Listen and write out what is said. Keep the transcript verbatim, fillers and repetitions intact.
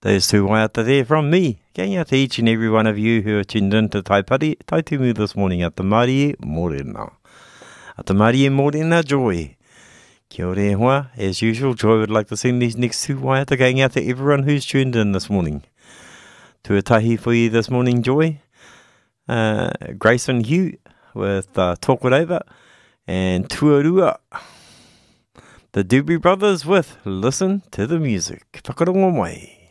Those two waiata there from me. Going out to each and every one of you who are tuned in to Taipari, Taitumu this morning at the Marie Morena. At the Marie Morena Joy. Kia ora hoa. As usual, Joy would like to sing these next two waiata going out to everyone who's tuned in this morning. Tuatahi for you this morning, Joy. Uh, Grace and Hugh with uh, Talk It Over. And Tuarua. The Doobie Brothers with Listen to the Music. Whakarongo mai.